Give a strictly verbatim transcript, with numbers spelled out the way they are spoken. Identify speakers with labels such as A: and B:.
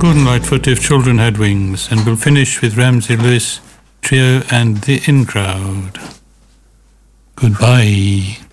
A: Gordon Lightfoot, If Children Had Wings, and we'll finish with Ramsey Lewis Trio and The In Crowd. Goodbye.